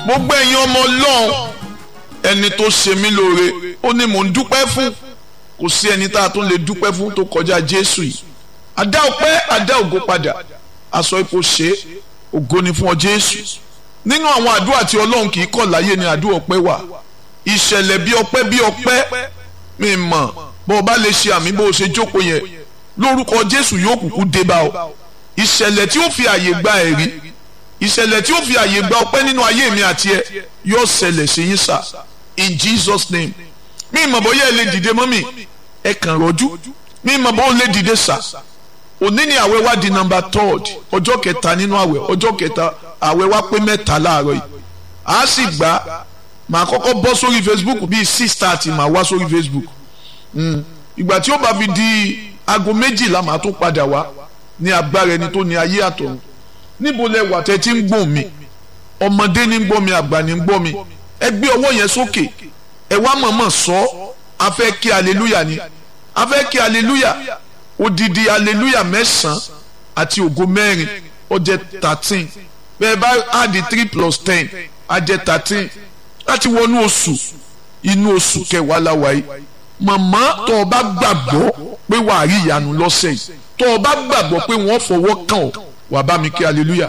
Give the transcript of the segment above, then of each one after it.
gbogbo ẹ̀yin ọmọ Ọlọ́run ẹni tó ṣe mí lóore ó ní mò ń dúpẹ́ fún, kò sí ẹni tá a tún lè dúpẹ́ fún tó kọjá Jésù yìí. Adá ọpẹ́ adá ògo padà, aṣọ ipò ṣe ògo ni fún ọ Jésù. Nínú àwọn àdúrà tí Ọlọ́run kì í kọ̀ láyé ni àdúrà ọpẹ́ wà. Ìṣẹ̀lẹ̀ bí ọpẹ́ mi mọ̀ bó o bá lè ṣe àmì bó o ṣe jókòó yẹn lórúkọ Jésù yóò kúkú dé bá ọ. Ìṣẹ̀lẹ̀ tí ó fi àyè gba ẹ̀rí, ìṣẹ̀lẹ̀ tí ó fi àyè gba ọpẹ́ nínú ayé mi àti ẹ yóò ṣẹlẹ̀ sí yín sà, in Jesus name. Mi mọ̀ bóyá ẹ lè dìde mọ́ mi ẹ kàn rọ́jú, mi mọ̀ bóyá ẹ lè dìde sà. Òní ni àwẹ̀ wá di number 3rd, ọjọ́ kẹta nínú àwẹ̀, ọjọ́ kẹta àwẹ̀ wá pé mẹ́ta láàárọ̀ yìí. A sì gbà màá kọ́kọ́ bọ́ sórí Facebook bíi 6:30 màá wá sórí Facebook. Ìgbà tí ó bá fi di aago 12 màá tún padà wá ní agbára ẹni tó ní ayé àtọ̀run. Níbo lẹ wà tẹ́ tí ń gbọ́ mi? Ọmọdé ní ń gbọ́ mi, àgbà ní ń gbọ́ mi. Ẹ gbé ọwọ́ yẹn sókè, ẹ wá mọ̀mọ́ sọ, a fẹ́ kí hallelujah ni, a fẹ́ kí hallelujah, odidi hallelujah 9 àti ògo 4 ó jẹ́ 13. Bẹ́ẹ̀ bá add 3 + 10 á jẹ́ 13. Láti wọnú oṣù, inú oṣù kẹwàá la wà yìí. Màmá tó o bá gbàgbọ́ pé wàá rí ìyanu lọ́sẹ̀ yìí, tó o bá gbàgbọ́ pé wọ́n fọwọ́ kàn ọ́, wà bá mi kí hallelujah.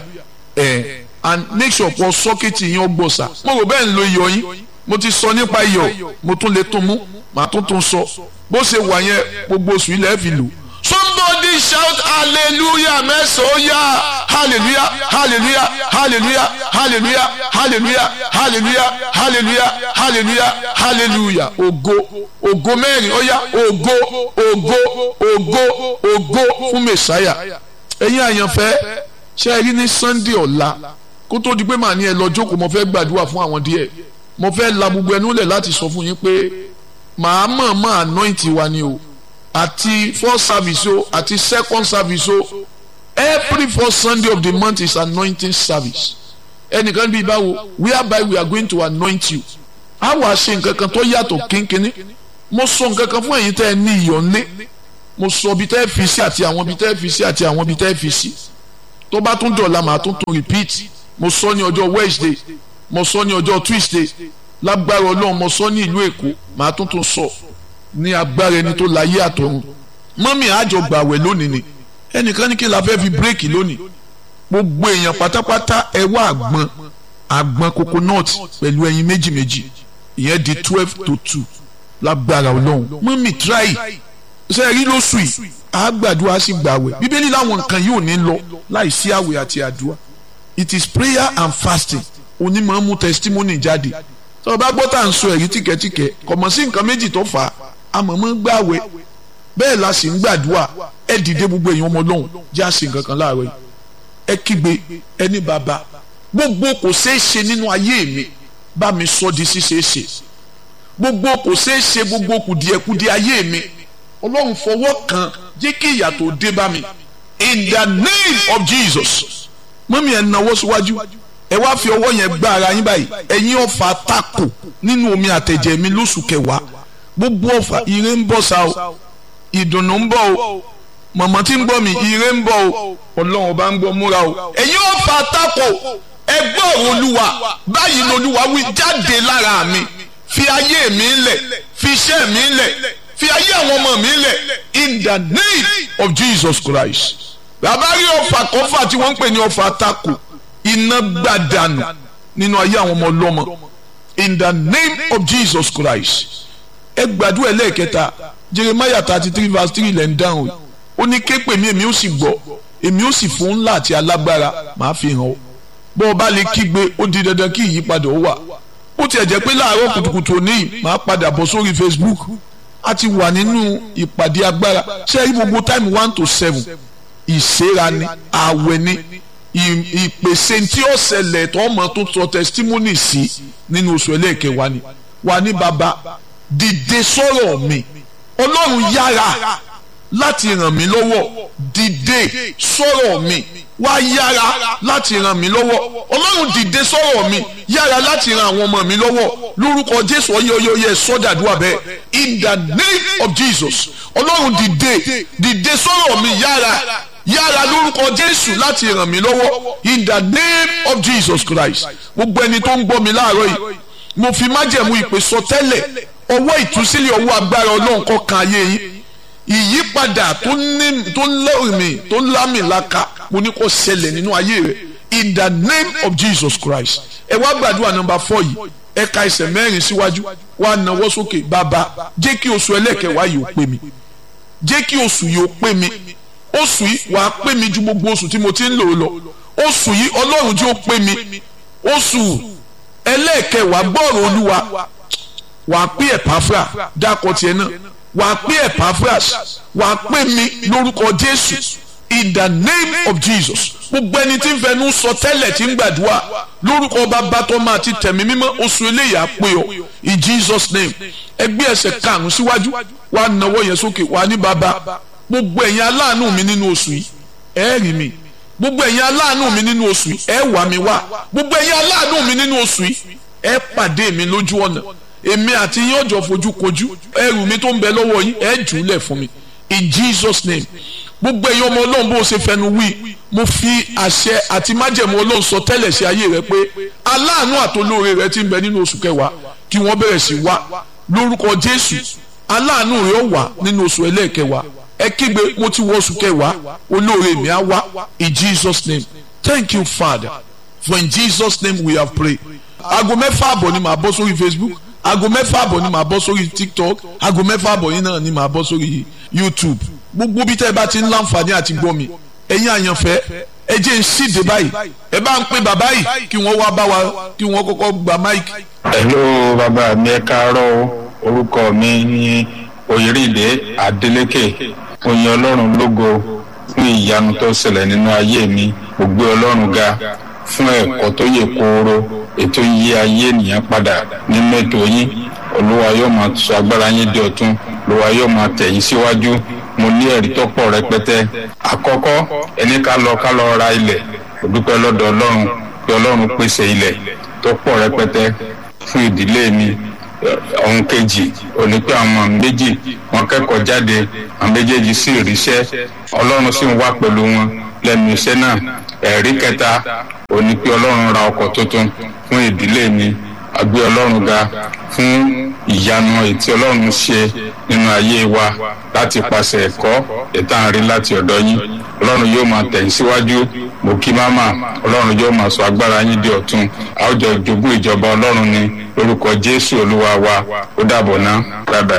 And make sure pọ̀ sọ́kẹ́tì yín ọgbọ̀n sà. Mo rò bẹ́ẹ̀ ń lo iyọ̀ yín, mo ti sọ nípa iyọ̀, mo tún lè tún mú, màá tún sọ. Bó ṣe wà yẹn gbogbo oṣù ilẹ̀ fi lò. Somebody shout hallelujah mẹ́sàn-án yá, hallelujah, hallelujah, hallelujah, hallelujah, hallelujah, hallelujah, hallelujah, hallelujah, hallelujah. Ògo, ògo 4 ó yá, ògo, ògo, ògo, ògo fún Mèsáyà. Ẹ̀yin àyànfẹ́, ṣé ẹ rí ní Sunday ọ̀la kó tó di pé màá ní ẹ lọ jókòó, mo fẹ́ gbàdúrà fún àwọn díẹ̀. Mo fẹ́ la gbogbo ẹnu lẹ̀ láti sọ fún yín pé màá mọ̀ anoint wa ni o, àti first service o àti second service o. Every first Sunday of the month is anointing service. Ẹnìkan bíi báwo, whereby we are going to anoint you. A wàá ṣe nǹkan kan tó yàtọ̀ kínkínní. Mo sọ nǹkan kan fún ẹ̀yin tẹ́ ẹ ní iyọ̀ ńlé. Mo sọ ibi tẹ́ ẹ fi sí àti àwọn ibi tẹ́ ẹ fi sí àti àwọn ibi tẹ́ ẹ fi sí. Tó bá tún dọ̀la màá tún repeat. Mo sọ ní ọjọ́ Wednesday, mo sọ ní ọjọ́ Tuesday, lágbára Ọlọ́run mo sọ ní ìlú Èkó, màá tún sọ ní agbára ẹni tó láyé àtọ̀run. Mọ́mí àjọ gbàwẹ̀ lónìí ni, ẹnìkan ní kí la fẹ́ fi bírèkì lónìí. Gbogbo èèyàn pátápátá ẹ wá àgbọn coconut pẹ̀lú ẹyin méjì, ìyẹn di 12-2 lágbára Ọlọ́run. Mọ́mí try ṣe rí lóṣù yìí, àgbàdua sì gbàwẹ̀. Bíbélì láwọn nǹkan yóò ní lọ láì sí àwẹ̀ àti àdúrà. It is prayer and fasting. Onímọ̀ mú testimony jáde. Tí o bá gbọ́ tá à ń sọ ẹ̀rí tìkẹ́tìkẹ́, kò mọ̀ sí nǹkan méjì tó fà á. Àmọ̀mọ́ gbàwẹ̀, bẹ́ẹ̀ la sì ń gbàdúrà. Ẹ dìde gbogbo èèyàn ọmọ Ọlọ́run, jẹ́ àṣẹ nǹkan kan láàárọ̀ yìí. Ẹ kígbe ẹni bàbá, gbogbo kò ṣeé ṣe nínú ayé mi, bá mi sọ di ṣíṣeé ṣe. Gbogbo kò ṣeé ṣe, gbogbo kùdìẹ̀kudì ayé mi, Ọlọ́run fọwọ́ kan, jẹ́ kí ìyà tó dé bá mi. In the name of Jesus. Mọ́mí ẹ̀ náwó síwájú, ẹ wá fi ọwọ́ yẹn gbá ara yín báyìí. Ẹ̀yin ọ̀fà tako nínú omi àtẹ̀jẹ̀ mi lóṣù kẹwàá. Gbogbo ọ̀fà, ire ń bọ̀ sá o, ìdùnnú ń bọ̀ o, màmá tí ń gbọ́ mi, ire ń bọ̀ o, Ọlọ́run ọba ń gbọ́ múra o. Ẹ̀yin ọ̀fà tako, ẹ gbọ́ Olúwa, báyìí ni Olúwa wí, jáde lára mi, fi ayé mi lẹ̀, fi iṣẹ́ mi lẹ̀, fi ayé àwọn ọmọ mi lẹ̀, in the name of Jesus Christ. Bàbá rí ọ̀fà kọ́fà tí wọ́n ń pè ní ọ̀fà tako, iná gbàdánù nínú ayé àwọn ọmọ ọlọ́mọ, in the name of Jesus Christ. Ẹ gbàdúrà ẹlẹ́ẹ̀kẹta, Jeremiah 33:3 lẹ́ ń dáhùn. Ó ní ké pè mí, èmi ó sì gbọ́, èmi ó sì fún ńlá àti alágbára màá fi hàn ọ́. Bọ́ ọ bá lè kígbe, ó di dandan kí ìyípadà ó wà. Ó tiẹ̀ jẹ́ pé láàárọ̀ kùtùkùtù òní màá padà bọ̀ sórí Facebook. A ti wà nínú ìpàdé agbára. Ṣé ẹ rí gbogbo time 1 to 7? Ìṣera ni, àwẹ̀ ni, ìpèsè tí ó ṣẹlẹ̀ tó ọmọ tó sọ testimony sí nínú oṣù ẹlẹ́ẹ̀kẹwàá ni. Wà ní bàbá, dìde sọ̀rọ̀ mi, Ọlọ́run yára láti ràn mí lọ́wọ́, dìde sọ̀rọ̀ mi, wá yára láti ràn mí lọ́wọ́. Ọlọ́run dìde sọ̀rọ̀ mi, yára láti ràn àwọn ọmọ mi lọ́wọ́. Lórúkọ Jésù ọyẹ sọ́dàdúrà bẹ́ẹ̀, in the name of Jesus. Ọlọ́run dìde sọ̀rọ̀ mi, yára yára lórúkọ Jésù láti ràn mí lọ́wọ́ in the name of Jesus Christ. Gbogbo ẹni tó ń gbọ́ mi láàárọ̀ yìí mo fi májẹ̀mú ìpè sọ tẹ́lẹ̀ ọwọ́ ìtúsílẹ̀ ọwọ́ agbára Ọlọ́run kó kan ayé yín. Ìyípadà tó ń lámìlaka mo ní kó ṣẹlẹ̀ nínú ayé rẹ̀ in the name of Jesus Christ. Ẹ wá gbàdúrà number 4 yìí, ẹ ka ẹsẹ̀ mẹ́rin síwájú, wá nawọ́ sókè. Bàbá, jẹ́ kí oṣù ẹlẹ́kẹ̀wá yìí ó pé mi, jẹ́ kí oṣù yìí ó pé mi. Oṣù yìí wàá pé mi ju gbogbo oṣù tí mo ti ń lò lọ. Oṣù yìí Ọlọ́run jẹ́ ó pé mi. Oṣù ẹlẹ́kẹ̀wá gbọ́rọ̀ Olúwa, wàá pé Epafra dákọ̀ tiẹ̀ náà, wàá pé Epafras, wàá pé mi lórúkọ Jésù in the name of Jesus. Gbogbo ẹni tí ń fẹnu sọ tẹ́lẹ̀ tí ń gbàdúrà lórúkọ Bàbá tọ́mọ àti tẹ̀mí mímọ́, oṣù eléyà pé ọ in Jesus name. Ẹgbẹ́ ẹsẹ̀ karùn-ún síwájú, wàá nawọ́ yẹn sókè, wàá ní bàbá, gbogbo ẹ̀yin aláàánú mi nínú oṣù yìí ẹ rí mi, gbogbo ẹ̀yin aláàánú mi nínú oṣù yìí ẹ wá mi wá, gbogbo ẹ̀yin aláàánú mi nínú oṣù yìí ẹ pàdé mi lójú ọ̀nà, èmi àti yín ọjọ́ fojú kojú, ẹrù mi tó ń bẹ lọ́wọ́ yín ẹ jùlẹ̀ fún mi in Jesus name. Gbogbo ẹ̀yin ọmọ Ọlọ́run bó ṣe fẹnu wí, mo fi àṣẹ àti májẹ̀mú Ọlọ́run sọ tẹ́lẹ̀ sí ayé rẹ pé aláàánú àtolóore rẹ ti ń bẹ nínú oṣù kẹwàá kí wọ́n bẹ̀rẹ̀ sí wá lórúkọ Jésù. Aláàánú rẹ ó wà nínú oṣù ẹlẹ́ẹ̀kẹwàá. Ẹ kígbe, mo ti wọ oṣù kẹwàá, olóore mi á wá in Jesus name. Thank you Father, for in Jesus name we have prayed. Aago 6 àbọ̀ ni màá bọ́ sórí Facebook, aago 6 àbọ̀ ni màá bọ́ sórí TikTok, aago 6 àbọ̀ yìí náà ni màá bọ́ sórí YouTube. Gbogbo bí tẹ́ ẹ bá ti ń láǹfààní àti gbọ́ mi, ẹ̀yin àyànfẹ́ ẹ jẹ́ ń ṣíde báyìí, ẹ bá ń pè bàbá yìí kí wọ́n wá bá wa, kí wọ́n kọ́kọ́ gba máìkì. Hello bàbá mi, ẹ káàárọ̀, orúkọ mi ní Oyèrìndé Adélékè. Mo yin Ọlọ́run lógo fún ìyanu tó ṣẹlẹ̀ nínú ayé mi. Mo gbé Ọlọ́run ga fún ẹ̀kọ́ tó yè kooro, ètò yí ayé ènìyàn padà nínú ètò yín. Olúwa yóò máa sọ agbára yín di ọ̀tun, Olúwa yóò máa tẹ̀ yín síwájú. Mo ní ẹ̀rí tó pọ̀ rẹpẹtẹ. Àkọ́kọ́, ẹni ká lọ ra ilẹ̀. Mo dúpẹ́ lọ́dọ̀ Ọlọ́run pé Ọlọ́run pèsè ilẹ̀ tó pọ̀ rẹpẹtẹ fún ìdílé mi. Ohun kejì, òní pé àwọn méjì wọ́n kẹ́kọ̀ọ́ jáde, àwọn méjèèjì sì ríṣẹ́, Ọlọ́run sì ń wà pẹ̀lú wọn lẹ́nu iṣẹ́ náà. Ẹ̀rí kẹta, òní pé Ọlọ́run ra ọkọ̀ tuntun fún ìdílé mi. A gbé Ọlọ́run ga fún ìyanu ètí Ọlọ́run ṣe nínú ayé wa láti pàṣẹ ẹ̀kọ́ ìtànrí láti ọ̀dọ̀ yín. Ọlọ́run yóò máa tẹ̀yìn síwájú. Mo kí máma, Ọlọ́run yóò máa sọ agbára yín di ọ̀tun. A ó jọ jogún ìjọba Ọlọ́run ni lórúkọ Jésù Olúwa wa. Ó dàbọ̀ ná. Bye bye.